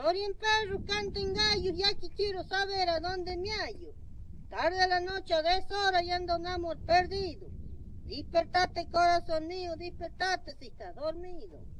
Oyen perros, canten gallos, ya que quiero saber a dónde me hallo. Tarde a la noche a deshora y ando un amor perdido. Despertate, corazón mío, despertate si estás dormido.